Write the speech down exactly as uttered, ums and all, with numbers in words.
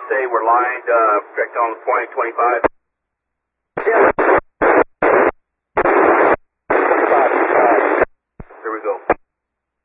say we're lined, uh, direct on point twenty-five.